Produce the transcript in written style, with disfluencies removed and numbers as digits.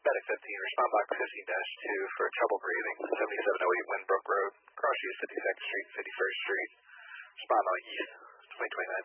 Medic 15, respond box 15-2 for trouble breathing, 7708 Winbrook Road, Cross Use 52nd Street, 51st Street. Respond on East, 2029